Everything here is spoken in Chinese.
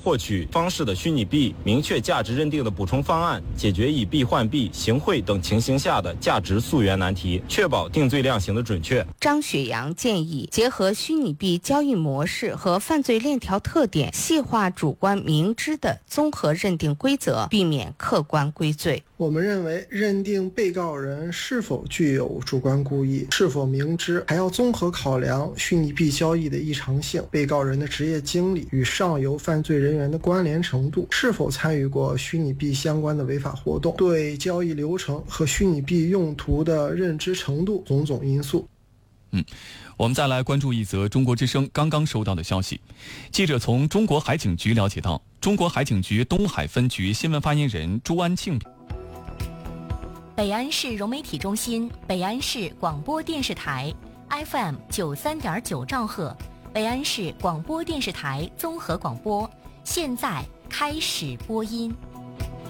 获取方式的虚拟币明确价值认定的补充方案，解决以币换币、行贿等情形下的价值溯源难题，确保定罪量刑的准确。 张雪阳建议结合虚拟币交易模式和犯罪链条特点，细化主观明知的综合认定规则，避免客观归罪。 我们认为，认定被告人是否具有主观故意、是否明知，还要综合考量虚拟币交易的异常性、被告人的职业经历与上游犯罪人员的关联程度、是否参与过虚拟币相关的违法活动、对交易流程和虚拟币用途的认知程度种种因素。 我们再来关注一则中国之声刚刚收到的消息。记者从中国海警局了解到，中国海警局东海分局新闻发言人朱安庆， 北安市融媒体中心、北安市广播电视台 FM 93.9兆赫、北安市广播电视台综合广播，现在开始播音。